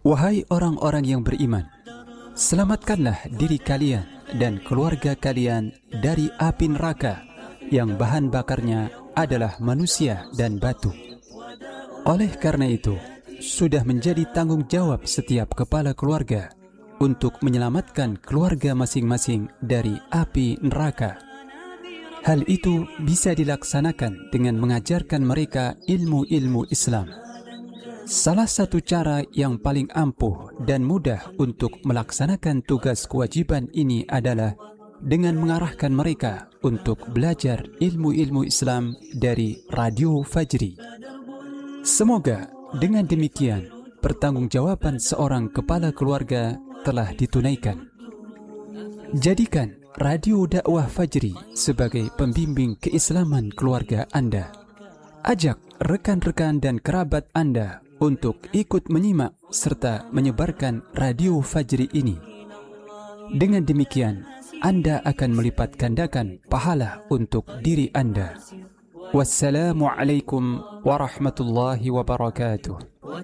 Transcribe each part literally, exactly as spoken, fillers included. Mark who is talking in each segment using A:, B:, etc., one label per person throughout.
A: Wahai orang-orang yang beriman, selamatkanlah diri kalian dan keluarga kalian dari api neraka yang bahan bakarnya adalah manusia dan batu. Oleh karena itu, sudah menjadi tanggung jawab setiap kepala keluarga untuk menyelamatkan keluarga masing-masing dari api neraka. Hal itu bisa dilaksanakan dengan mengajarkan mereka ilmu-ilmu Islam. Salah satu cara yang paling ampuh dan mudah untuk melaksanakan tugas kewajiban ini adalah dengan mengarahkan mereka untuk belajar ilmu-ilmu Islam dari Radio Fajri. Semoga dengan demikian pertanggungjawaban seorang kepala keluarga telah ditunaikan. Jadikan Radio Dakwah Fajri sebagai pembimbing keislaman keluarga Anda. Ajak rekan-rekan dan kerabat Anda untuk ikut menyimak serta menyebarkan Radio Fajri ini. Dengan demikian, Anda akan melipat gandakan pahala untuk diri Anda. Wassalamualaikum warahmatullahi wabarakatuh.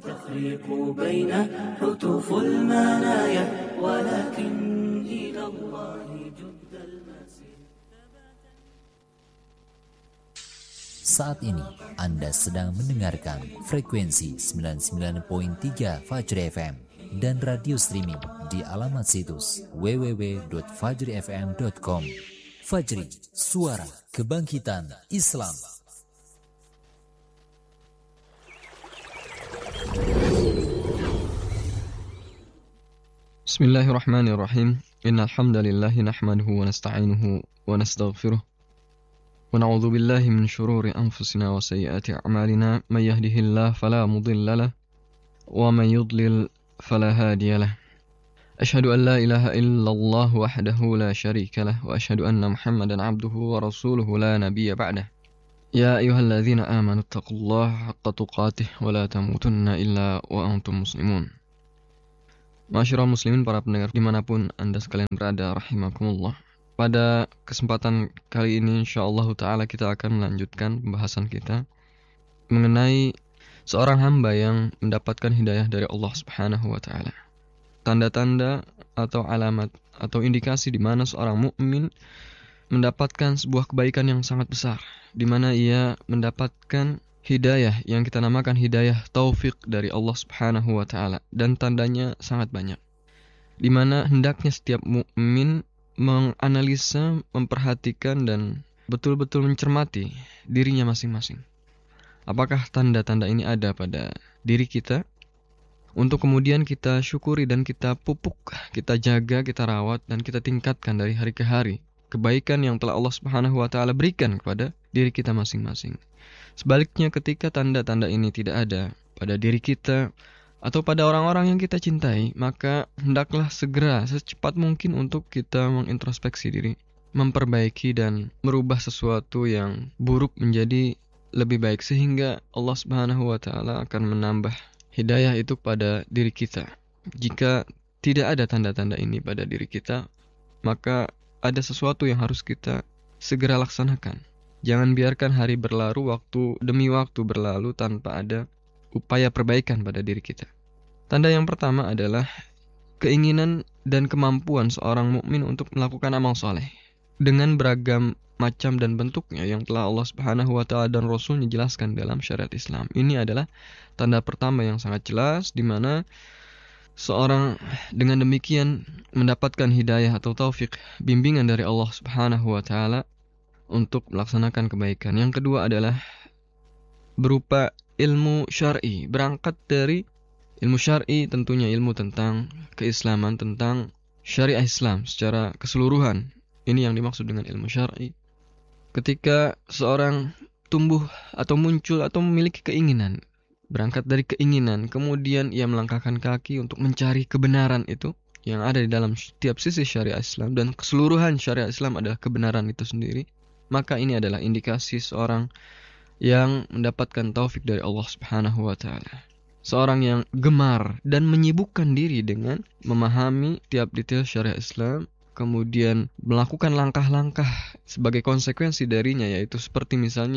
B: Saat ini Anda sedang mendengarkan frekuensi sembilan puluh sembilan koma tiga Fajri F M dan radio streaming di alamat situs w w w titik fajri f m titik com. Fajri, suara kebangkitan Islam.
C: Bismillahirrahmanirrahim. Innal hamdalillahi nahmaduhu wa nasta'inuhu wa nastaghfiruh. ونعوذ بالله من شرور أنفسنا وسيئات أعمالنا من يهده الله فلا مضل له ومن يضلل فلا هادي له أشهد أن لا إله إلا الله وحده لا شريك له وأشهد أن محمدا عبده ورسوله لا نبي بعده يا أيها الذين آمنوا اتقوا الله حق تقاته ولا تموتن إلا وأنتم مسلمون. Masyarakat muslimin, para pendengar dimanapun Anda sekalian berada, rahimakumullah. Pada kesempatan kali ini insyaallah ta'ala kita akan melanjutkan pembahasan kita mengenai seorang hamba yang mendapatkan hidayah dari Allah subhanahu wa ta'ala. Tanda-tanda atau alamat atau indikasi di mana seorang mukmin mendapatkan sebuah kebaikan yang sangat besar, di mana ia mendapatkan hidayah yang kita namakan hidayah taufik dari Allah subhanahu wa ta'ala, dan tandanya sangat banyak, di mana hendaknya setiap mukmin menganalisa, memperhatikan dan betul-betul mencermati dirinya masing-masing. Apakah tanda-tanda ini ada pada diri kita? Untuk kemudian kita syukuri dan kita pupuk, kita jaga, kita rawat dan kita tingkatkan dari hari ke hari kebaikan yang telah Allah Subhanahu wa taala berikan kepada diri kita masing-masing. Sebaliknya, ketika tanda-tanda ini tidak ada pada diri kita atau pada orang-orang yang kita cintai, maka hendaklah segera secepat mungkin untuk kita mengintrospeksi diri, memperbaiki dan merubah sesuatu yang buruk menjadi lebih baik, sehingga Allah Subhanahu wa taala akan menambah hidayah itu pada diri kita. Jika tidak ada tanda-tanda ini pada diri kita, maka ada sesuatu yang harus kita segera laksanakan. Jangan biarkan hari berlalu, waktu demi waktu berlalu tanpa ada upaya perbaikan pada diri kita. Tanda yang pertama adalah keinginan dan kemampuan seorang mukmin untuk melakukan amal soleh dengan beragam macam dan bentuknya yang telah Allah Subhanahu wa taala dan Rasulnya jelaskan dalam syariat Islam. Ini adalah tanda pertama yang sangat jelas, di mana seorang dengan demikian mendapatkan hidayah atau taufik, bimbingan dari Allah Subhanahu wa taala untuk melaksanakan kebaikan. Yang kedua adalah berupa ilmu syar'i, berangkat dari ilmu syar'i tentunya ilmu tentang keislaman, tentang syariah Islam secara keseluruhan. Ini yang dimaksud dengan ilmu syar'i. Ketika seorang tumbuh atau muncul atau memiliki keinginan, berangkat dari keinginan, kemudian ia melangkahkan kaki untuk mencari kebenaran itu yang ada di dalam setiap sisi syariah Islam, dan keseluruhan syariah Islam adalah kebenaran itu sendiri, maka ini adalah indikasi seorang yang mendapatkan taufik dari Allah Subhanahu wa taala. Seorang yang gemar dan menyibukkan diri dengan memahami tiap detail syariat Islam, kemudian melakukan langkah-langkah sebagai konsekuensi darinya, yaitu seperti misalnya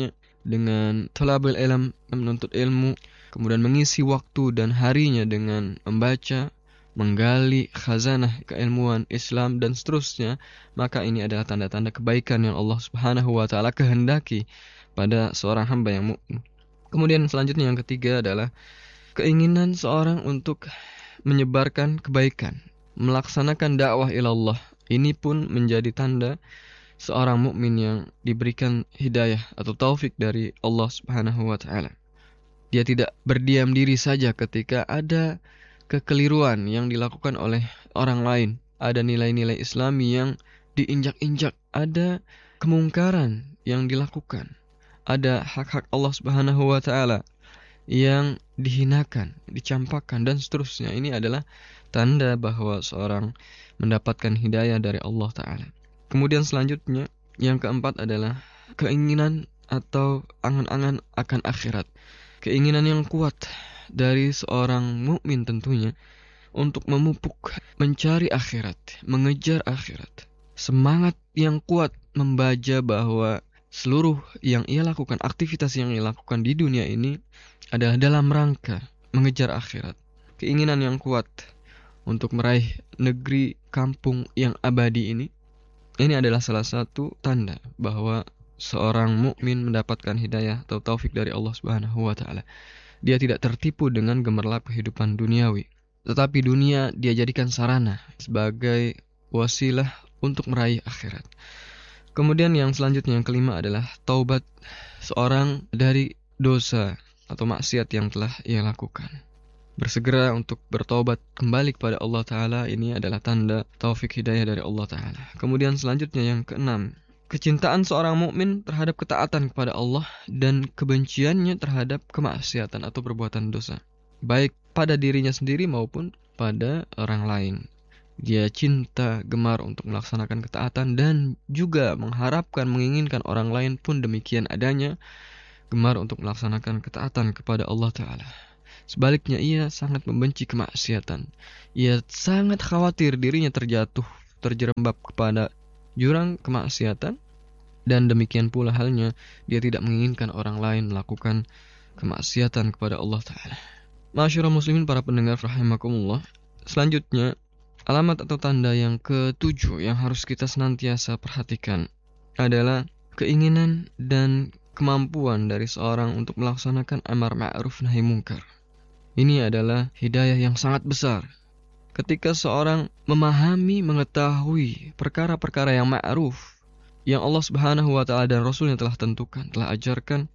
C: dengan talabul ilm, menuntut ilmu, kemudian mengisi waktu dan harinya dengan membaca, menggali khazanah keilmuan Islam dan seterusnya, maka ini adalah tanda-tanda kebaikan yang Allah Subhanahu wa taala kehendaki pada seorang hamba yang mukmin. Kemudian selanjutnya yang ketiga adalah keinginan seorang untuk menyebarkan kebaikan, melaksanakan dakwah ilallah. Ini pun menjadi tanda seorang mukmin yang diberikan hidayah atau taufik dari Allah Subhanahu wa taala. Dia tidak berdiam diri saja ketika ada kekeliruan yang dilakukan oleh orang lain, ada nilai-nilai Islami yang diinjak-injak, ada kemungkaran yang dilakukan, ada hak-hak Allah Subhanahu wa taala yang dihinakan, dicampakkan dan seterusnya. Ini adalah tanda bahwa seorang mendapatkan hidayah dari Allah taala. Kemudian selanjutnya yang keempat adalah keinginan atau angan-angan akan akhirat. Keinginan yang kuat dari seorang mukmin tentunya untuk memupuk, mencari akhirat, mengejar akhirat. Semangat yang kuat membaca bahwa seluruh yang ia lakukan, aktivitas yang ia lakukan di dunia ini adalah dalam rangka mengejar akhirat. Keinginan yang kuat untuk meraih negeri kampung yang abadi ini, ini adalah salah satu tanda bahwa seorang mukmin mendapatkan hidayah atau taufik dari Allah Subhanahu wa taala. Dia tidak tertipu dengan gemerlap kehidupan duniawi, tetapi dunia dia jadikan sarana sebagai wasilah untuk meraih akhirat. Kemudian yang selanjutnya yang kelima adalah taubat seorang dari dosa atau maksiat yang telah ia lakukan. Bersegera untuk bertaubat kembali kepada Allah Ta'ala, ini adalah tanda taufik hidayah dari Allah Ta'ala. Kemudian selanjutnya yang keenam, kecintaan seorang mukmin terhadap ketaatan kepada Allah dan kebenciannya terhadap kemaksiatan atau perbuatan dosa, baik pada dirinya sendiri maupun pada orang lain. Dia cinta, gemar untuk melaksanakan ketaatan dan juga mengharapkan, menginginkan orang lain pun demikian adanya, gemar untuk melaksanakan ketaatan kepada Allah Ta'ala. Sebaliknya ia sangat membenci kemaksiatan. Ia sangat khawatir dirinya terjatuh, terjerembab kepada jurang kemaksiatan, dan demikian pula halnya dia tidak menginginkan orang lain melakukan kemaksiatan kepada Allah Ta'ala. Ma'asyiral muslimin, para pendengar rahimakumullah, selanjutnya alamat atau tanda yang ketujuh yang harus kita senantiasa perhatikan adalah keinginan dan kemampuan dari seorang untuk melaksanakan amar ma'ruf nahi munkar. Ini adalah hidayah yang sangat besar. Ketika seorang memahami, mengetahui perkara-perkara yang ma'ruf, yang Allah Subhanahu wa taala dan Rasulnya telah tentukan, telah ajarkan,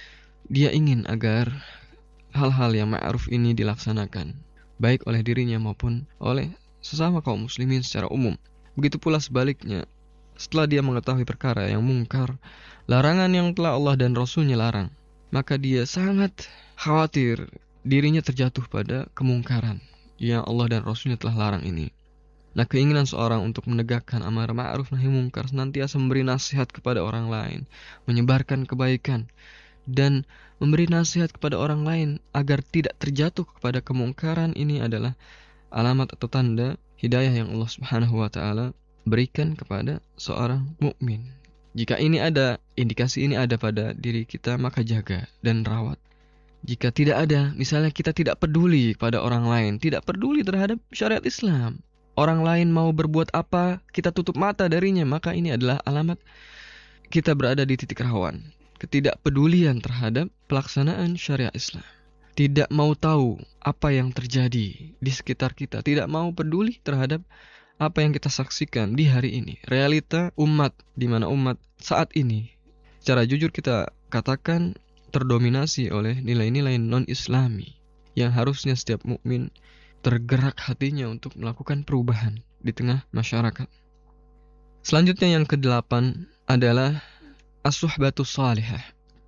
C: dia ingin agar hal-hal yang ma'ruf ini dilaksanakan, baik oleh dirinya maupun oleh sesama kaum muslimin secara umum. Begitu pula sebaliknya, setelah dia mengetahui perkara yang mungkar, larangan yang telah Allah dan Rasulnya larang, maka dia sangat khawatir dirinya terjatuh pada kemungkaran yang Allah dan Rasulnya telah larang ini. Nah, keinginan seorang untuk menegakkan amar ma'ruf nahi munkar, senantiasa memberi nasihat kepada orang lain, menyebarkan kebaikan, dan memberi nasihat kepada orang lain agar tidak terjatuh kepada kemungkaran, ini adalah alamat atau tanda hidayah yang Allah Subhanahu wa taala berikan kepada seorang mukmin. Jika ini ada, indikasi ini ada pada diri kita, maka jaga dan rawat. Jika tidak ada, misalnya kita tidak peduli pada orang lain, tidak peduli terhadap syariat Islam, orang lain mau berbuat apa, kita tutup mata darinya, maka ini adalah alamat kita berada di titik rawan. Ketidakpedulian terhadap pelaksanaan syariat Islam. Tidak mau tahu apa yang terjadi di sekitar kita, tidak mau peduli terhadap apa yang kita saksikan di hari ini. Realita umat, di mana umat saat ini, secara jujur kita katakan, terdominasi oleh nilai-nilai non-islami yang harusnya setiap mukmin tergerak hatinya untuk melakukan perubahan di tengah masyarakat. Selanjutnya yang kedelapan adalah as-suhbatus salihah,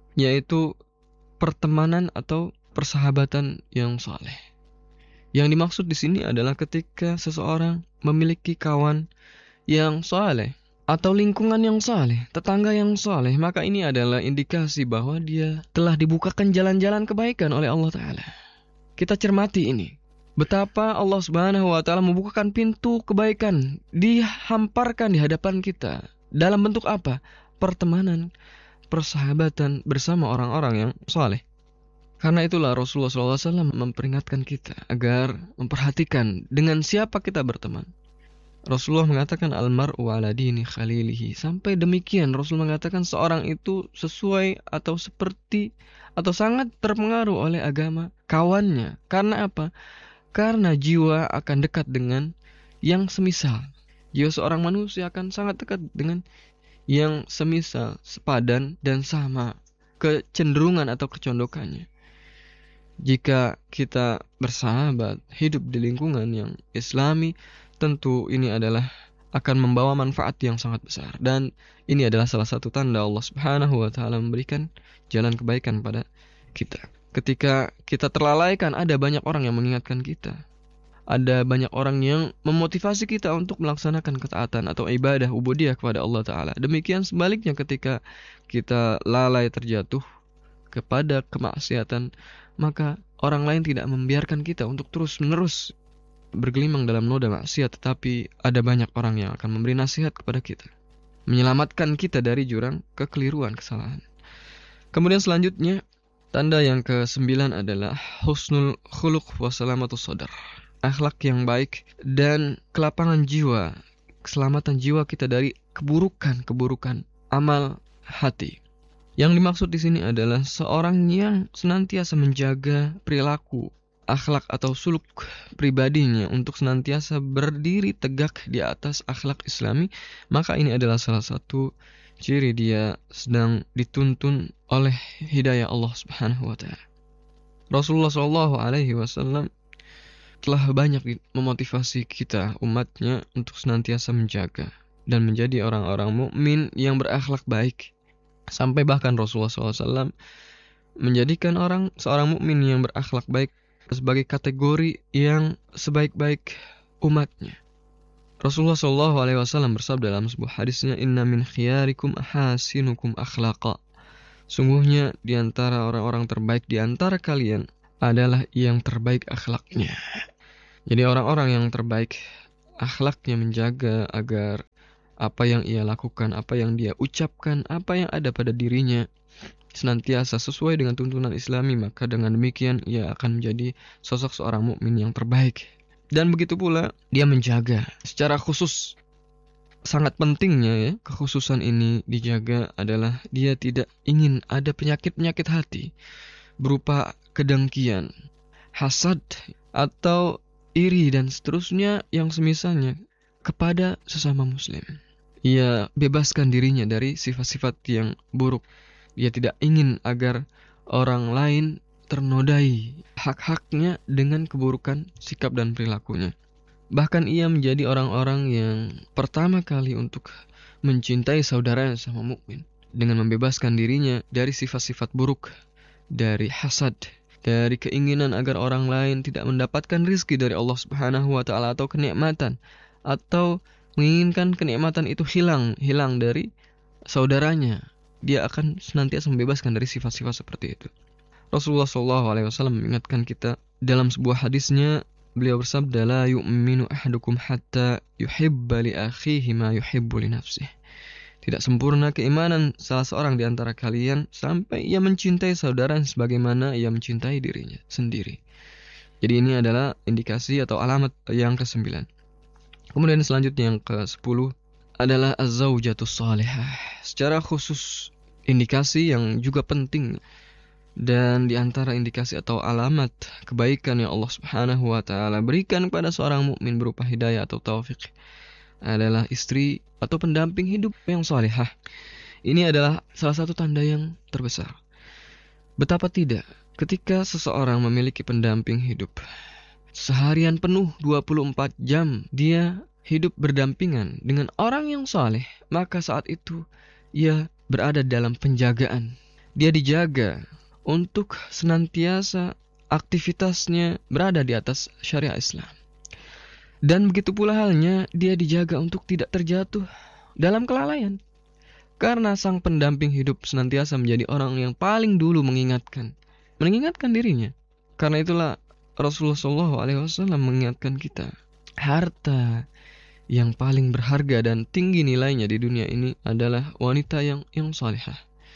C: yaitu pertemanan atau persahabatan yang saleh. Yang dimaksud di sini adalah ketika seseorang memiliki kawan yang saleh atau lingkungan yang saleh, tetangga yang saleh, maka ini adalah indikasi bahwa dia telah dibukakan jalan-jalan kebaikan oleh Allah Ta'ala. Kita cermati ini, betapa Allah Subhanahu wa taala membukakan pintu kebaikan, dihamparkan di hadapan kita. Dalam bentuk apa? Pertemanan, persahabatan bersama orang-orang yang saleh. Karena itulah Rasulullah shallallahu alaihi wasallam memperingatkan kita agar memperhatikan dengan siapa kita berteman. Rasulullah mengatakan almar'u ala dini khalilihi. Sampai demikian Rasul mengatakan seorang itu sesuai atau seperti atau sangat terpengaruh oleh agama kawannya. Karena apa? Karena jiwa akan dekat dengan yang semisal. Jiwa seorang manusia akan sangat dekat dengan yang semisal, sepadan dan sama kecenderungan atau kecondokannya. Jika kita bersahabat, hidup di lingkungan yang islami, tentu ini adalah akan membawa manfaat yang sangat besar. Dan ini adalah salah satu tanda Allah Subhanahu wa taala memberikan jalan kebaikan pada kita. Ketika kita terlalaikan, ada banyak orang yang mengingatkan kita. Ada banyak orang yang memotivasi kita untuk melaksanakan ketaatan atau ibadah ubudiyah kepada Allah Ta'ala. Demikian sebaliknya ketika kita lalai terjatuh kepada kemaksiatan, maka orang lain tidak membiarkan kita untuk terus-menerus bergelimang dalam noda maksiat, tetapi ada banyak orang yang akan memberi nasihat kepada kita, menyelamatkan kita dari jurang kekeliruan, kesalahan. Kemudian selanjutnya, tanda yang kesembilan adalah husnul khuluq wa salamatus sadar. Akhlak yang baik dan kelapangan jiwa, keselamatan jiwa kita dari keburukan-keburukan amal hati. Yang dimaksud di sini adalah seorang yang senantiasa menjaga perilaku, akhlak atau suluk pribadinya untuk senantiasa berdiri tegak di atas akhlak Islami, maka ini adalah salah satu ciri dia sedang dituntun oleh hidayah Allah Subhanahu wa taala. Rasulullah shallallahu alaihi wasallam telah banyak memotivasi kita umatnya untuk senantiasa menjaga dan menjadi orang-orang mukmin yang berakhlak baik. Sampai bahkan Rasulullah shallallahu alaihi wasallam menjadikan orang seorang mukmin yang berakhlak baik sebagai kategori yang sebaik-baik umatnya. Rasulullah shallallahu alaihi wasallam bersabda dalam sebuah hadisnya, Inna min khiyarikum ahasinukum akhlaqa. Sungguhnya di antara orang-orang terbaik di antara kalian adalah yang terbaik akhlaknya. Jadi orang-orang yang terbaik akhlaknya menjaga agar apa yang ia lakukan, apa yang dia ucapkan, apa yang ada pada dirinya senantiasa sesuai dengan tuntunan Islami, maka dengan demikian ia akan menjadi sosok seorang mukmin yang terbaik. Dan begitu pula dia menjaga secara khusus. Sangat pentingnya ya, kekhususan ini dijaga adalah dia tidak ingin ada penyakit-penyakit hati berupa kedengkian, hasad, atau iri dan seterusnya yang semisalnya kepada sesama muslim. Ia bebaskan dirinya dari sifat-sifat yang buruk. Ia tidak ingin agar orang lain ternodai hak-haknya dengan keburukan sikap dan perilakunya. Bahkan ia menjadi orang-orang yang pertama kali untuk mencintai saudaranya sama mukmin dengan membebaskan dirinya dari sifat-sifat buruk, dari hasad, dari keinginan agar orang lain tidak mendapatkan rizki dari Allah Subhanahu wa taala atau kenikmatan, atau menginginkan kenikmatan itu hilang, hilang dari saudaranya. Dia akan senantiasa membebaskan dari sifat-sifat seperti itu. Rasulullah shallallahu alaihi wasallam mengingatkan kita dalam sebuah hadisnya, beliau bersabda, la yu'minu ahadukum hatta yuhibba li akhihi ma yuhibbu li nafsihi. Tidak sempurna keimanan salah seorang di antara kalian sampai ia mencintai saudaranya sebagaimana ia mencintai dirinya sendiri. Jadi ini adalah indikasi atau alamat yang kesembilan. Kemudian selanjutnya yang kesepuluh adalah az-zawjatus salihah. Secara khusus indikasi yang juga penting dan di antara indikasi atau alamat kebaikan yang Allah Subhanahu wa taala berikan kepada seorang mukmin berupa hidayah atau taufik adalah istri atau pendamping hidup yang salihah. Ini adalah salah satu tanda yang terbesar. Betapa tidak ketika seseorang memiliki pendamping hidup seharian penuh dua puluh empat jam dia hidup berdampingan dengan orang yang saleh, maka saat itu ia berada dalam penjagaan. Dia dijaga untuk senantiasa aktivitasnya berada di atas syariat Islam. Dan begitu pula halnya dia dijaga untuk tidak terjatuh dalam kelalaian. Karena sang pendamping hidup senantiasa menjadi orang yang paling dulu mengingatkan, mengingatkan dirinya. Karena itulah Rasulullah shallallahu alaihi wasallam mengingatkan kita, harta yang paling berharga dan tinggi nilainya di dunia ini adalah wanita yang yang salihah.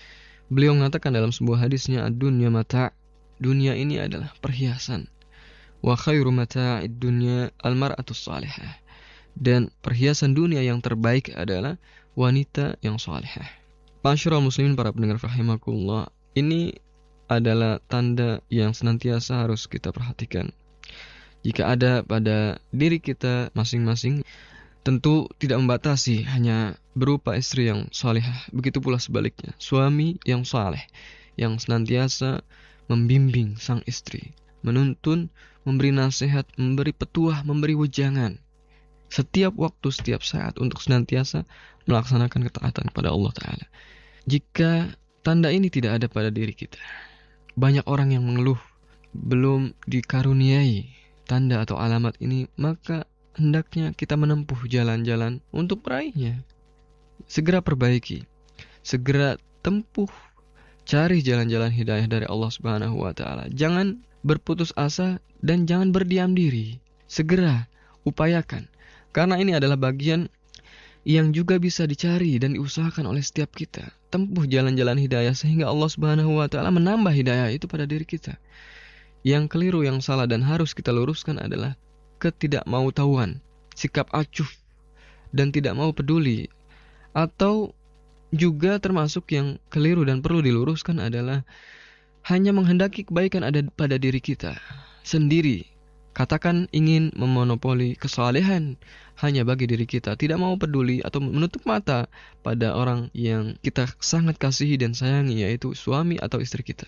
C: Beliau mengatakan dalam sebuah hadisnya, ad-dunya mata', dunia ini adalah perhiasan. Wa khairu mata'id dunya al-mar'atus salihah. Dan perhiasan dunia yang terbaik adalah wanita yang salihah. Ma'asyiral muslimin, para pendengar rahimakumullah, ini adalah tanda yang senantiasa harus kita perhatikan. Jika ada pada diri kita masing-masing, tentu tidak membatasi hanya berupa istri yang salihah. Begitu pula sebaliknya, suami yang saleh, yang senantiasa membimbing sang istri, menuntun, memberi nasihat, memberi petuah, memberi wejangan setiap waktu, setiap saat untuk senantiasa melaksanakan ketaatan kepada Allah Ta'ala. Jika tanda ini tidak ada pada diri kita, banyak orang yang mengeluh belum dikaruniai tanda atau alamat ini, maka hendaknya kita menempuh jalan-jalan untuk meraihnya. Segera perbaiki, segera tempuh, cari jalan-jalan hidayah dari Allah Subhanahu wa Ta'ala. Jangan berputus asa dan jangan berdiam diri. Segera upayakan, karena ini adalah bagian yang juga bisa dicari dan diusahakan oleh setiap kita. Tempuh jalan-jalan hidayah sehingga Allah Subhanahu wa Ta'ala menambah hidayah itu pada diri kita. Yang keliru, yang salah dan harus kita luruskan adalah ketidakmautawan, sikap acuh dan tidak mau peduli. Atau juga termasuk yang keliru dan perlu diluruskan adalah hanya menghendaki kebaikan ada pada diri kita sendiri. Katakan ingin memonopoli kesalehan hanya bagi diri kita, tidak mau peduli atau menutup mata pada orang yang kita sangat kasihi dan sayangi, yaitu suami atau istri kita.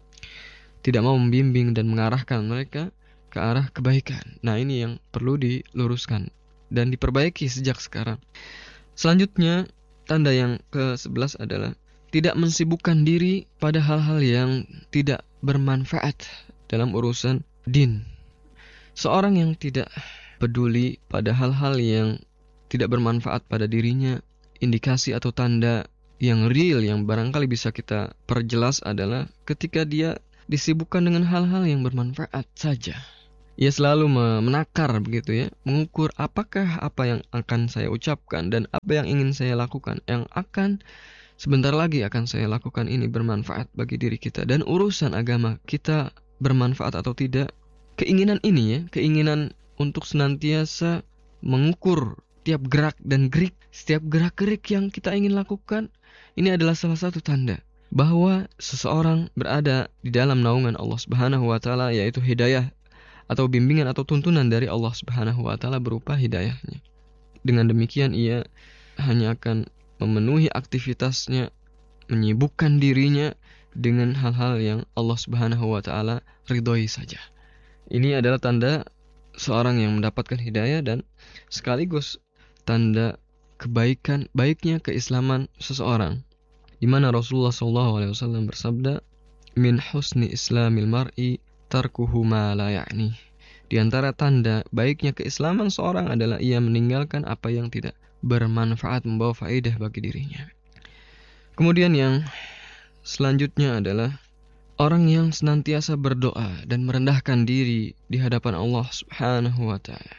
C: Tidak mau membimbing dan mengarahkan mereka ke arah kebaikan. Nah, ini yang perlu diluruskan dan diperbaiki sejak sekarang. Selanjutnya, tanda yang ke sebelas adalah tidak mensibukkan diri pada hal-hal yang tidak bermanfaat dalam urusan din. Seorang yang tidak peduli pada hal-hal yang tidak bermanfaat pada dirinya, indikasi atau tanda yang real yang barangkali bisa kita perjelas adalah ketika dia disibukkan dengan hal-hal yang bermanfaat saja. Ia selalu menakar begitu ya, mengukur apakah apa yang akan saya ucapkan dan apa yang ingin saya lakukan, yang akan sebentar lagi akan saya lakukan ini bermanfaat bagi diri kita dan urusan agama kita bermanfaat atau tidak. Keinginan ini ya, keinginan untuk senantiasa mengukur tiap gerak dan gerik, setiap gerak-gerik yang kita ingin lakukan, ini adalah salah satu tanda bahwa seseorang berada di dalam naungan Allah Subhanahu wa Ta'ala, yaitu hidayah atau bimbingan atau tuntunan dari Allah Subhanahu wa Ta'ala berupa hidayahnya. Dengan demikian ia hanya akan memenuhi aktivitasnya, menyibukkan dirinya dengan hal-hal yang Allah Subhanahu wa Ta'ala ridhoi saja. Ini adalah tanda seorang yang mendapatkan hidayah dan sekaligus tanda kebaikan, baiknya keislaman seseorang. Di mana Rasulullah shallallahu alaihi wasallam bersabda, min husni islamil mar'i tarkuhu ma la ya'ni. Di antara tanda baiknya keislaman seorang adalah ia meninggalkan apa yang tidak bermanfaat, membawa faedah bagi dirinya. Kemudian yang selanjutnya adalah orang yang senantiasa berdoa dan merendahkan diri di hadapan Allah Subhanahu wa Ta'ala.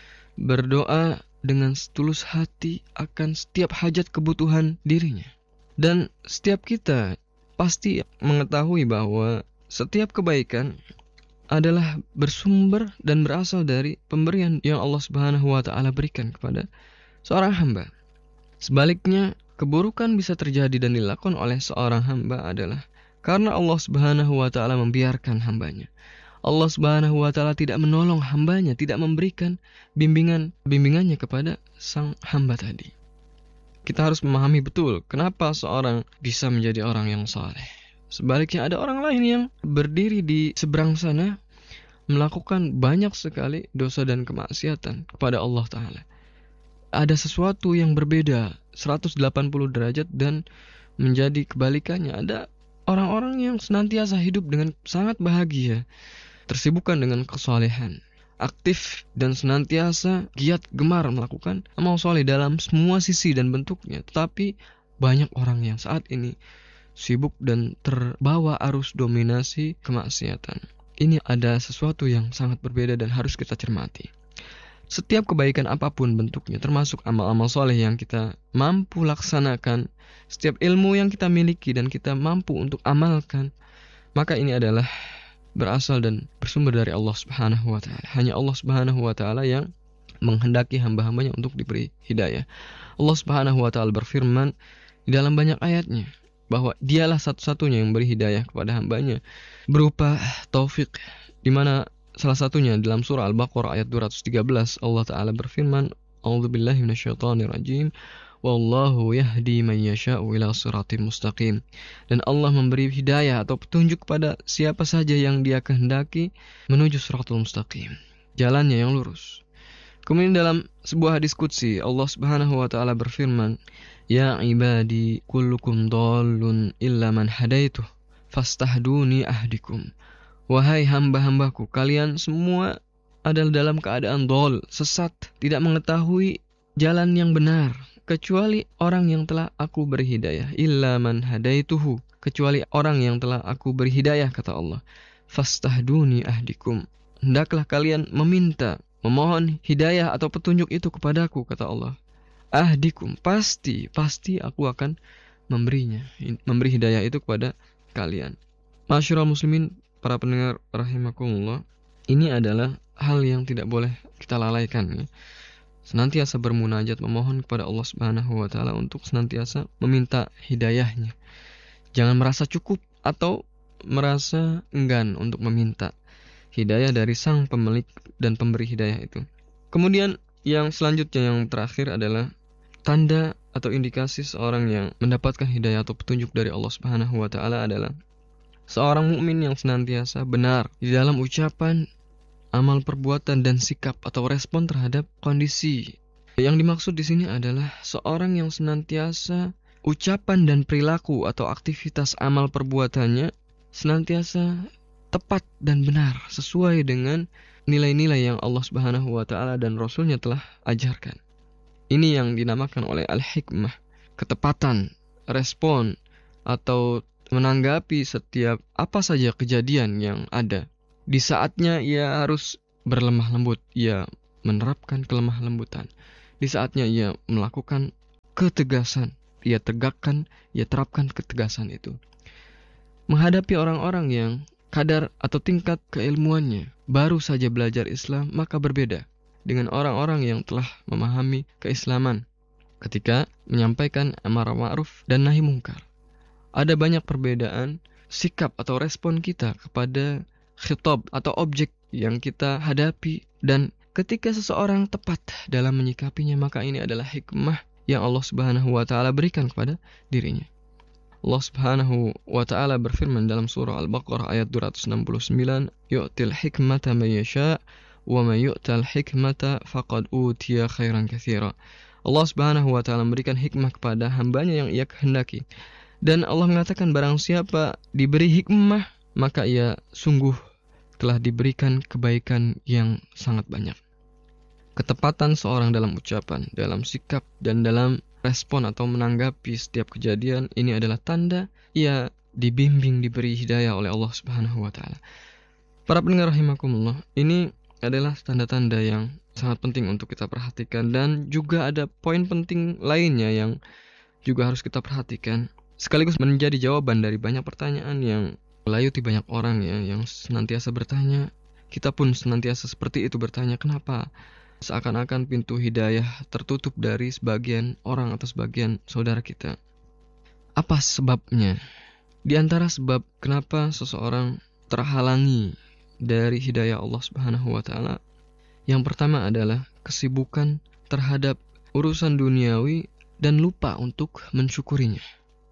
C: Berdoa dengan setulus hati akan setiap hajat kebutuhan dirinya. Dan setiap kita pasti mengetahui bahwa setiap kebaikan adalah bersumber dan berasal dari pemberian yang Allah Subhanahu wa Ta'ala berikan kepada seorang hamba. Sebaliknya, keburukan bisa terjadi dan dilakukan oleh seorang hamba adalah karena Allah Subhanahu wa Ta'ala membiarkan hambanya. Allah Subhanahu wa Ta'ala tidak menolong hambanya, tidak memberikan bimbingan bimbingannya kepada sang hamba tadi. Kita harus memahami betul kenapa seorang bisa menjadi orang yang saleh. Sebaliknya ada orang lain yang berdiri di seberang sana melakukan banyak sekali dosa dan kemaksiatan kepada Allah Ta'ala. Ada sesuatu yang berbeda seratus delapan puluh derajat dan menjadi kebalikannya. Ada orang-orang yang senantiasa hidup dengan sangat bahagia, tersibukkan dengan kesalehan, aktif dan senantiasa giat gemar melakukan amal soleh dalam semua sisi dan bentuknya. Tetapi banyak orang yang saat ini sibuk dan terbawa arus dominasi kemaksiatan. Ini ada sesuatu yang sangat berbeda dan harus kita cermati. setiap kebaikan apapun bentuknya, termasuk amal-amal soleh yang kita mampu laksanakan, setiap ilmu yang kita miliki dan kita mampu untuk amalkan, maka ini adalah berasal dan bersumber dari Allah Subhanahu wa taala. Hanya Allah Subhanahu wa taala yang menghendaki hamba-hambanya untuk diberi hidayah. Allah Subhanahu wa taala berfirman di dalam banyak ayatnya bahwa Dialah satu-satunya yang beri hidayah kepada hambanya berupa taufik, di mana salah satunya dalam surah Al-Baqarah ayat dua ratus tiga belas Allah taala berfirman, "A'udzubillahi minasyaitonirrajim. Wallahu yahdi man yasha'u ila siratim mustaqim." Dan Allah memberi hidayah atau petunjuk kepada siapa saja yang Dia kehendaki menuju siratul mustaqim, jalannya yang lurus. Kemudian dalam sebuah hadis qudsi Allah Subhanahu wa taala berfirman, "Ya ibadi kullukum dhallun illa man hadaituh fastahduni ahdikum." Wahai hamba-hambaku, kalian semua adalah dalam keadaan dhal, sesat, tidak mengetahui jalan yang benar, kecuali orang yang telah aku beri hidayah. Illa man hadaituhu, kecuali orang yang telah aku beri hidayah, kata Allah. Fastahduni ahdikum, hendaklah kalian meminta, memohon hidayah atau petunjuk itu kepadaku, kata Allah. Ahdikum, pasti, pasti aku akan memberinya, memberi hidayah itu kepada kalian. Masyarul muslimin, para pendengar rahimakumullah, ini adalah hal yang tidak boleh kita lalaikan, ya. Senantiasa bermunajat, memohon kepada Allah Subhanahu wa taala untuk senantiasa meminta hidayahnya. Jangan merasa cukup atau merasa enggan untuk meminta hidayah dari sang pemilik dan pemberi hidayah itu. Kemudian yang selanjutnya, yang terakhir adalah tanda atau indikasi seorang yang mendapatkan hidayah atau petunjuk dari Allah Subhanahu wa taala adalah seorang mukmin yang senantiasa benar di dalam ucapan, amal perbuatan dan sikap atau respon terhadap kondisi. Yang dimaksud di sini adalah seorang yang senantiasa ucapan dan perilaku atau aktivitas amal perbuatannya senantiasa tepat dan benar sesuai dengan nilai-nilai yang Allah Subhanahu wa taala dan Rasulnya telah ajarkan. Ini yang dinamakan oleh al-hikmah, ketepatan respon atau menanggapi setiap apa saja kejadian yang ada. Di saatnya ia harus berlemah lembut, ia menerapkan kelemah lembutan. Di saatnya ia melakukan ketegasan, ia tegakkan, ia terapkan ketegasan itu. Menghadapi orang-orang yang kadar atau tingkat keilmuannya baru saja belajar Islam, maka berbeda dengan orang-orang yang telah memahami keislaman ketika menyampaikan amar ma'ruf dan nahi mungkar. Ada banyak perbedaan sikap atau respon kita kepada khitab atau objek yang kita hadapi, dan ketika seseorang tepat dalam menyikapinya, maka ini adalah hikmah yang Allah Subhanahu wa taala berikan kepada dirinya. Allah Subhanahu wa taala berfirman dalam surah Al-Baqarah ayat dua ratus enam puluh sembilan, "Yu'til hikmata man yasha' wa may yu'tal hikmata faqad utiya khairan katsira." Allah Subhanahu wa taala memberikan hikmah kepada hambanya yang ia kehendaki. Dan Allah mengatakan barang siapa diberi hikmah, maka ia sungguh telah diberikan kebaikan yang sangat banyak. Ketepatan seorang dalam ucapan, dalam sikap, dan dalam respon atau menanggapi setiap kejadian, ini adalah tanda ia dibimbing, diberi hidayah oleh Allah Subhanahu wa taala. Para pendengar rahimakumullah, ini adalah tanda-tanda yang sangat penting untuk kita perhatikan, dan juga ada poin penting lainnya yang juga harus kita perhatikan, sekaligus menjadi jawaban dari banyak pertanyaan yang melayuti banyak orang, ya, yang senantiasa bertanya. Kita pun senantiasa seperti itu bertanya, kenapa seakan-akan pintu hidayah tertutup dari sebagian orang atau sebagian saudara kita. Apa sebabnya? Di antara sebab kenapa seseorang terhalangi dari hidayah Allah Subhanahu wa taala, yang pertama adalah kesibukan terhadap urusan duniawi dan lupa untuk mensyukurinya.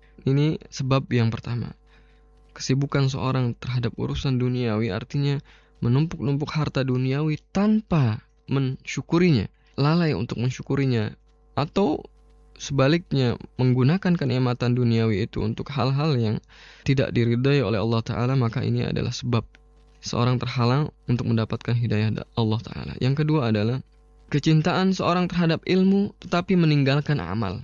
C: Ini sebab yang pertama. Kesibukan seorang terhadap urusan duniawi artinya menumpuk-numpuk harta duniawi tanpa mensyukurinya, lalai untuk mensyukurinya, atau sebaliknya menggunakan kenikmatan duniawi itu untuk hal-hal yang tidak diridai oleh Allah Ta'ala, maka ini adalah sebab seorang terhalang untuk mendapatkan hidayah Allah Ta'ala. Yang kedua adalah kecintaan seorang terhadap ilmu tetapi meninggalkan amal.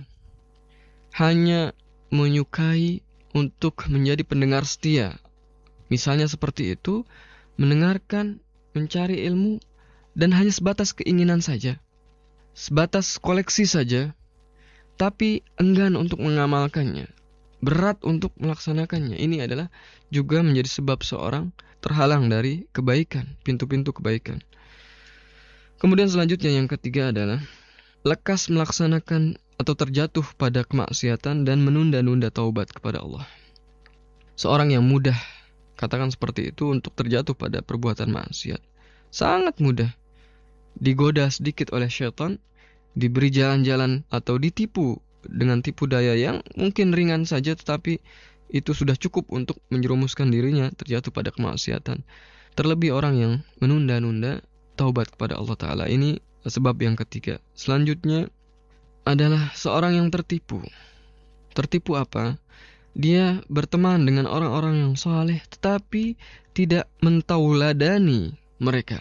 C: Hanya menyukai untuk menjadi pendengar setia. Misalnya seperti itu, mendengarkan, mencari ilmu, dan hanya sebatas keinginan saja, sebatas koleksi saja, tapi enggan untuk mengamalkannya, berat untuk melaksanakannya. Ini adalah juga menjadi sebab seorang terhalang dari kebaikan, pintu-pintu kebaikan. Kemudian selanjutnya yang ketiga adalah lekas melaksanakan atau terjatuh pada kemaksiatan dan menunda-nunda taubat kepada Allah. Seorang yang mudah, katakan seperti itu, untuk terjatuh pada perbuatan maksiat, sangat mudah digoda sedikit oleh syaitan, diberi jalan-jalan atau ditipu dengan tipu daya yang mungkin ringan saja, tetapi itu sudah cukup untuk menjerumuskan dirinya terjatuh pada kemaksiatan. Terlebih orang yang menunda-nunda taubat kepada Allah Ta'ala. Ini sebab yang ketiga. Selanjutnya adalah seorang yang tertipu. Tertipu apa? Dia berteman dengan orang-orang yang saleh, tetapi tidak mentauladani mereka.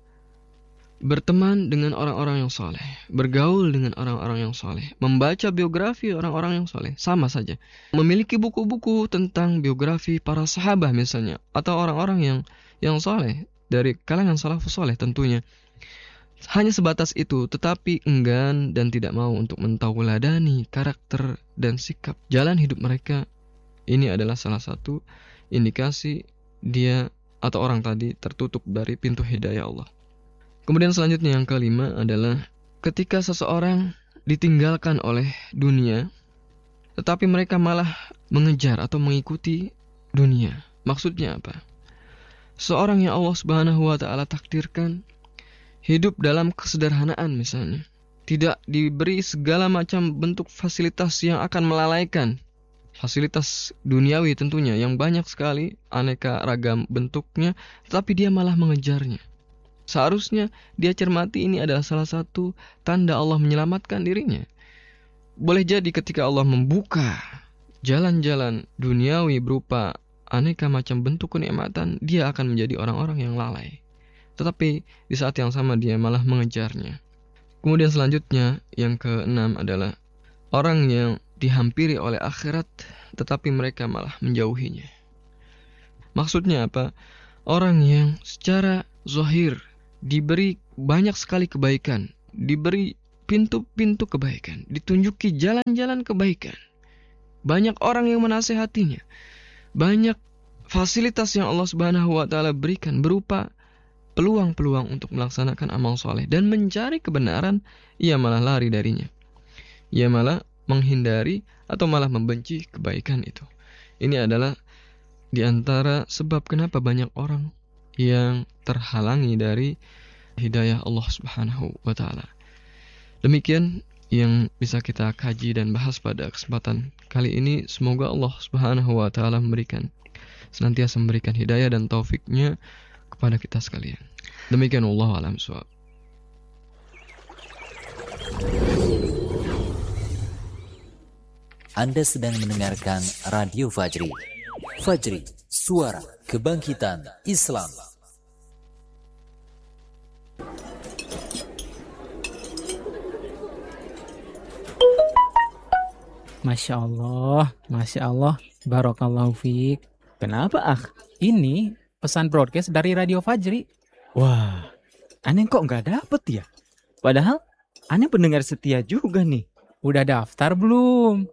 C: Berteman dengan orang-orang yang saleh, bergaul dengan orang-orang yang saleh, membaca biografi orang-orang yang saleh, sama saja. Memiliki buku-buku tentang biografi para sahabat misalnya, atau orang-orang yang yang saleh dari kalangan salafus saleh tentunya. Hanya sebatas itu, tetapi enggan dan tidak mau untuk mentauladani karakter dan sikap jalan hidup mereka. Ini adalah salah satu indikasi dia atau orang tadi tertutup dari pintu hidayah Allah. Kemudian selanjutnya yang kelima adalah ketika seseorang ditinggalkan oleh dunia, tetapi mereka malah mengejar atau mengikuti dunia. Maksudnya apa? Seorang yang Allah Subhanahu wa Ta'ala takdirkan hidup dalam kesederhanaan misalnya, tidak diberi segala macam bentuk fasilitas yang akan melalaikan. Fasilitas duniawi tentunya yang banyak sekali, aneka ragam bentuknya, tetapi dia malah mengejarnya. Seharusnya dia cermati ini adalah salah satu tanda Allah menyelamatkan dirinya. Boleh jadi ketika Allah membuka jalan-jalan duniawi berupa aneka macam bentuk kenikmatan, dia akan menjadi orang-orang yang lalai. Tetapi di saat yang sama dia malah mengejarnya. Kemudian selanjutnya yang keenam adalah orang yang dihampiri oleh akhirat, tetapi mereka malah menjauhinya. Maksudnya apa? Orang yang secara zahir diberi banyak sekali kebaikan, diberi pintu-pintu kebaikan, ditunjuki jalan-jalan kebaikan. Banyak orang yang menasehatinya. Banyak fasilitas yang Allah Subhanahu wa Ta'ala berikan berupa peluang-peluang untuk melaksanakan amal soleh dan mencari kebenaran, ia malah lari darinya. Ia malah menghindari atau malah membenci kebaikan itu. Ini adalah di antara sebab kenapa banyak orang yang terhalangi dari hidayah Allah Subhanahu wa Ta'ala. Demikian yang bisa kita kaji dan bahas pada kesempatan kali ini. Semoga Allah Subhanahu wa Ta'ala memberikan senantiasa memberikan hidayah dan taufiknya kepada kita sekalian. Demikian, wallahu a'lam bishawab.
B: Anda sedang mendengarkan Radio Fajri. Fajri, suara kebangkitan Islam.
D: Masya Allah, Masya Allah, Barakallahu fiik. Kenapa, Akh? Ini pesan broadcast dari Radio Fajri.
E: Wah, aneh kok nggak dapet ya? Padahal aneh pendengar setia juga nih.
D: Udah daftar belum?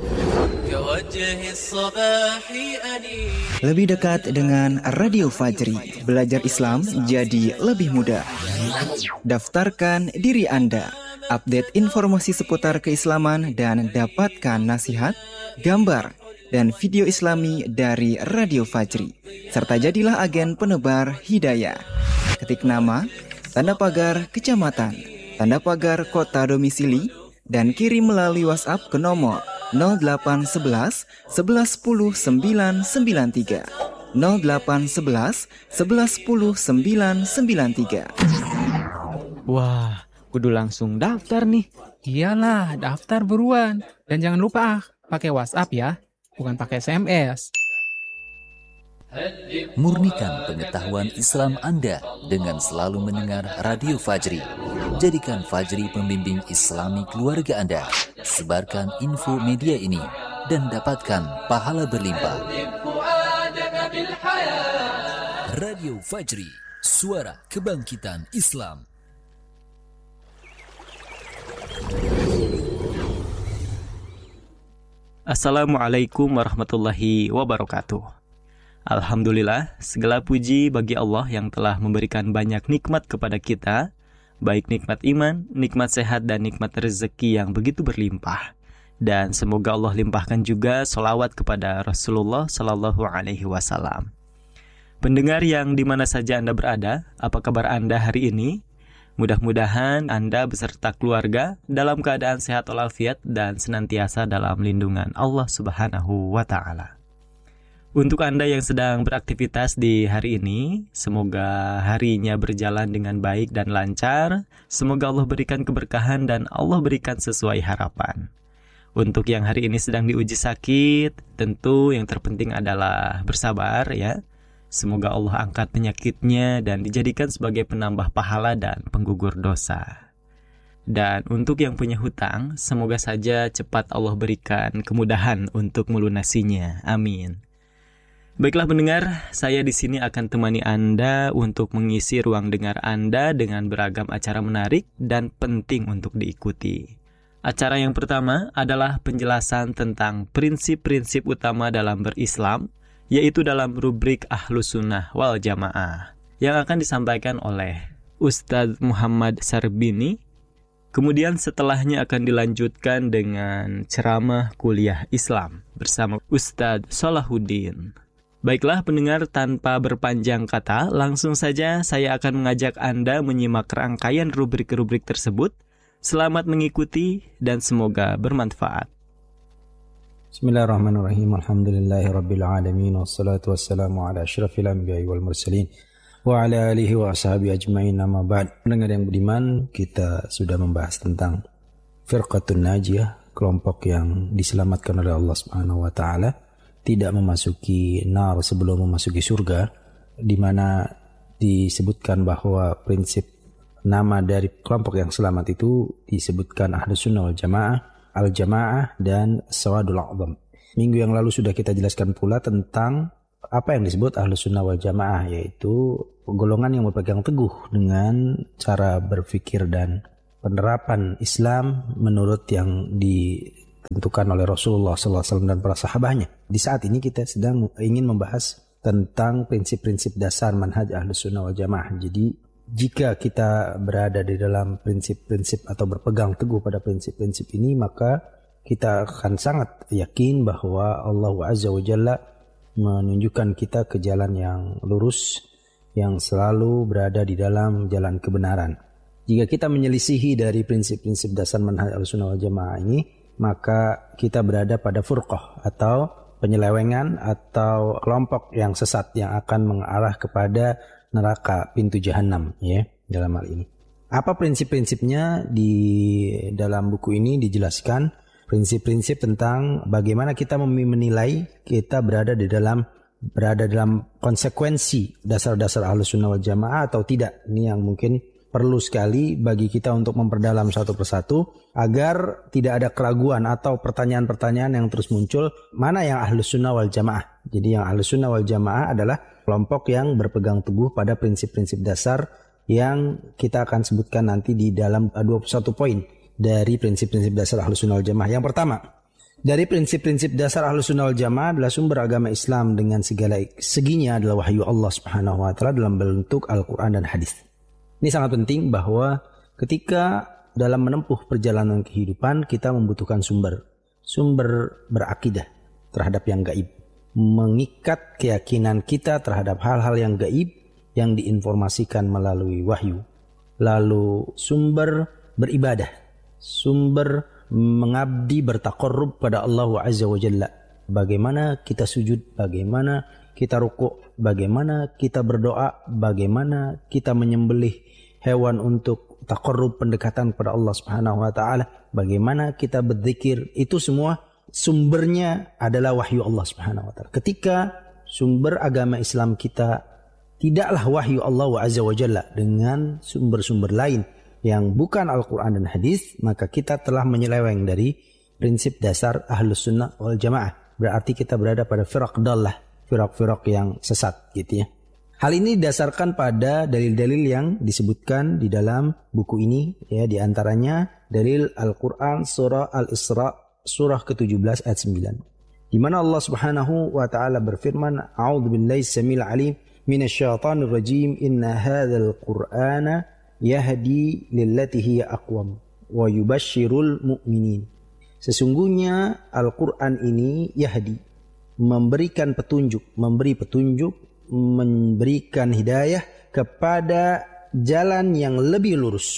F: Lebih dekat dengan Radio Fajri, belajar Islam jadi lebih mudah. Daftarkan diri Anda, update informasi seputar keislaman dan dapatkan nasihat, gambar, dan video Islami dari Radio Fajri. Serta jadilah agen penebar hidayah. Ketik nama, tanda pagar kecamatan, tanda pagar kota domisili, dan kirim melalui WhatsApp ke nomor nol delapan sebelas sebelas sepuluh sembilan sembilan tiga nol delapan sebelas sebelas sepuluh sembilan sembilan tiga.
E: Wah, kudu langsung daftar nih.
D: Iyalah, daftar buruan. Dan jangan lupa, ah, pakai WhatsApp ya, bukan pakai S M S.
B: Murnikan pengetahuan Islam Anda dengan selalu mendengar Radio Fajri. Jadikan Fajri pembimbing Islami keluarga Anda. Sebarkan info media ini dan dapatkan pahala berlimpah. Radio Fajri, Suara Kebangkitan Islam.
G: Assalamualaikum warahmatullahi wabarakatuh. Alhamdulillah, segala puji bagi Allah yang telah memberikan banyak nikmat kepada kita, baik nikmat iman, nikmat sehat, dan nikmat rezeki yang begitu berlimpah. Dan semoga Allah limpahkan juga sholawat kepada Rasulullah Sallallahu Alaihi Wasallam. Pendengar yang dimana saja Anda berada, apa kabar Anda hari ini? Mudah-mudahan Anda beserta keluarga dalam keadaan sehat walafiat dan senantiasa dalam lindungan Allah Subhanahu wa Ta'ala. Untuk Anda yang sedang beraktivitas di hari ini, semoga harinya berjalan dengan baik dan lancar. Semoga Allah berikan keberkahan dan Allah berikan sesuai harapan. Untuk yang hari ini sedang diuji sakit, tentu yang terpenting adalah bersabar ya. Semoga Allah angkat penyakitnya dan dijadikan sebagai penambah pahala dan penggugur dosa. Dan untuk yang punya hutang, semoga saja cepat Allah berikan kemudahan untuk melunasinya. Amin. Baiklah pendengar, saya di sini akan temani Anda untuk mengisi ruang dengar Anda dengan beragam acara menarik dan penting untuk diikuti. Acara yang pertama adalah penjelasan tentang prinsip-prinsip utama dalam berislam, yaitu dalam rubrik Ahlus Sunnah wal Jamaah, yang akan disampaikan oleh Ustadz Muhammad Sarbini. Kemudian setelahnya akan dilanjutkan dengan ceramah kuliah Islam bersama Ustadz Salahuddin. Baiklah pendengar, tanpa berpanjang kata, langsung saja saya akan mengajak Anda menyimak rangkaian rubrik-rubrik tersebut. Selamat mengikuti dan semoga bermanfaat.
H: Bismillahirrahmanirrahim. Alhamdulillahirabbil alamin wassalatu wassalamu ala asyrafil anbiya'i wal mursalin wa ala alihi wa ashabihi ajmain. Amma ba'd. Pendengar yang budiman, kita sudah membahas tentang firqatun najiyah, kelompok yang diselamatkan oleh Allah Subhanahu wa taala, tidak memasuki nar sebelum memasuki surga, di mana disebutkan bahwa prinsip nama dari kelompok yang selamat itu disebutkan Ahlus Sunnah wal Jamaah, Al-Jamaah, dan Sawadul A'zam. Minggu yang lalu sudah kita jelaskan pula tentang apa yang disebut Ahlus Sunnah wal Jamaah, yaitu golongan yang berpegang teguh dengan cara berpikir dan penerapan Islam menurut yang ditentukan oleh Rasulullah shallallahu alaihi wasallam dan para sahabatnya. Di saat ini kita sedang ingin membahas tentang prinsip-prinsip dasar manhaj Ahlus Sunnah wal Jamaah. Jadi jika kita berada di dalam prinsip-prinsip atau berpegang teguh pada prinsip-prinsip ini, maka kita akan sangat yakin bahwa Allah Azza wa Jalla menunjukkan kita ke jalan yang lurus, yang selalu berada di dalam jalan kebenaran. Jika kita menyelisihi dari prinsip-prinsip dasar manhaj Ahlussunnah wal Jamaah ini, maka kita berada pada furqah atau penyelewengan atau kelompok yang sesat yang akan mengarah kepada neraka, pintu jahanam ya dalam hal ini. Apa prinsip-prinsipnya? Di dalam buku ini dijelaskan prinsip-prinsip tentang bagaimana kita menilai kita berada di dalam berada dalam konsekuensi dasar-dasar Ahlus Sunnah wal Jamaah atau tidak. Ini yang mungkin perlu sekali bagi kita untuk memperdalam satu persatu agar tidak ada keraguan atau pertanyaan-pertanyaan yang terus muncul, mana yang Ahlus Sunnah wal Jamaah. Jadi yang Ahlus Sunnah wal Jamaah adalah kelompok yang berpegang teguh pada prinsip-prinsip dasar yang kita akan sebutkan nanti di dalam dua puluh satu poin dari prinsip-prinsip dasar Ahlus Sunnah wal Jamaah. Yang pertama, dari prinsip-prinsip dasar Ahlus Sunnah wal Jamaah adalah sumber agama Islam dengan segala seginya adalah wahyu Allah Subhanahu wa taala dalam bentuk Al-Qur'an dan hadis. Ini sangat penting bahwa ketika dalam menempuh perjalanan kehidupan kita membutuhkan sumber, sumber berakidah terhadap yang gaib, mengikat keyakinan kita terhadap hal-hal yang gaib yang diinformasikan melalui wahyu. Lalu sumber beribadah, sumber mengabdi bertaqarrub pada Allah Azza wa Jalla. Bagaimana kita sujud, bagaimana kita rukuk, bagaimana kita berdoa, bagaimana kita menyembelih hewan untuk taqarrub pendekatan kepada Allah Subhanahu wa taala, bagaimana kita berzikir, itu semua sumbernya adalah wahyu Allah Subhanahu wa taala. Ketika sumber agama Islam kita tidaklah wahyu Allah Azza wa Jalla dengan sumber-sumber lain yang bukan Al-Qur'an dan hadis, maka kita telah menyeleweng dari prinsip dasar Ahlus Sunnah wal Jamaah. Berarti kita berada pada firaq dallah, firaq-firaq yang sesat gitu ya. Hal ini didasarkan pada dalil-dalil yang disebutkan di dalam buku ini, ya, di antaranya dalil Al-Quran surah Al-Isra surah ke tujuh belas ayat sembilan. Di mana Allah Subhanahu wa taala berfirman, "A'udzu billahi samil alim minasyaitonir rajim. Inna hadzal Qur'ana yahdi lillati hiya aqwam wa yubasysyirul mu'minin." Sesungguhnya Al-Quran ini yahdi, memberikan petunjuk, memberi petunjuk, memberikan hidayah kepada jalan yang lebih lurus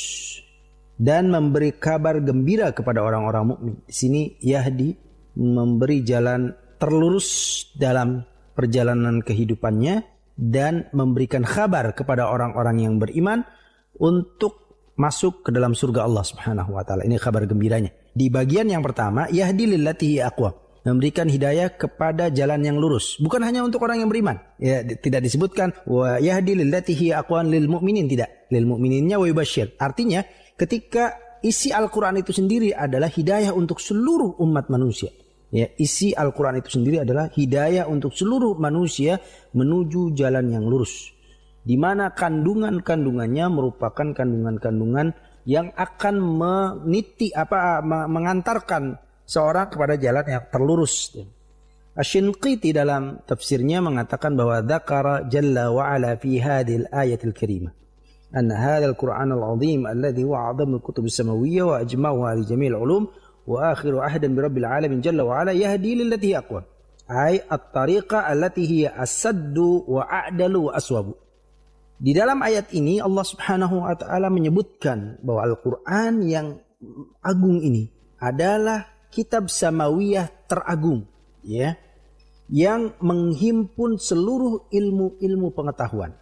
H: dan memberi kabar gembira kepada orang-orang mukmin. Di sini yahdi memberi jalan terlurus dalam perjalanan kehidupannya dan memberikan kabar kepada orang-orang yang beriman untuk masuk ke dalam surga Allah Subhanahu wa taala. Ini kabar gembiranya. Di bagian yang pertama, yahdi lillati hiya aqwam, memberikan hidayah kepada jalan yang lurus. Bukan hanya untuk orang yang beriman. Ya, tidak disebutkan wa yahdi lillati hiya aqwam lil mu'minin, tidak. Lil mu'mininnya wa yubasysyir. Artinya, ketika isi Al-Qur'an itu sendiri adalah hidayah untuk seluruh umat manusia. Ya, isi Al-Qur'an itu sendiri adalah hidayah untuk seluruh manusia menuju jalan yang lurus. Di mana kandungan-kandungannya merupakan kandungan-kandungan yang akan meniti apa mengantarkan seorang kepada jalan yang terlurus. Asy-Shinqiti dalam tafsirnya mengatakan bahwa dzakara jalla wa ala fi hadhil ayatil karimah anna hadzal Qur'anal 'azim alladhi huwa 'azamul kutubis samawiyyah wa ajma'uha li jami'il 'ulum wa akhiru ahdan bi rabbil 'alamin jalla wa ala yahdi lillati hiya aqwam ay at-tariqa allati hiya asaddu wa a'dalu wa aswabu. Di dalam ayat ini Allah Subhanahu wa taala menyebutkan bahwa Al-Qur'an yang agung ini adalah kitab samawiyah teragung, ya, yang menghimpun seluruh ilmu-ilmu pengetahuan,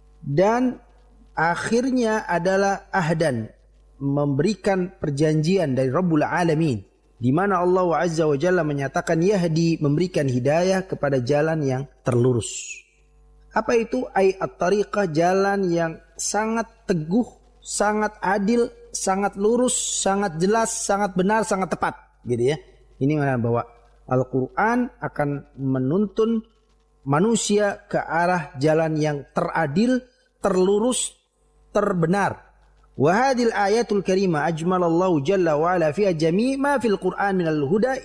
H: dan akhirnya adalah ahdan, memberikan perjanjian dari Rabbul Alamin, di mana Allah Azza wa Jalla menyatakan yahdi, memberikan hidayah kepada jalan yang terlurus. Apa itu? Ay at-tariqah, jalan yang sangat teguh, sangat adil, sangat lurus, sangat jelas, sangat benar, sangat tepat. Gitu ya. Ini mana bahwa Al-Quran akan menuntun manusia ke arah jalan yang teradil, terlurus, terbenar. Wa hadhil ayatul karimah ajmalallahu jalla wa ala fiha jami' ma fil Qur'an minal huda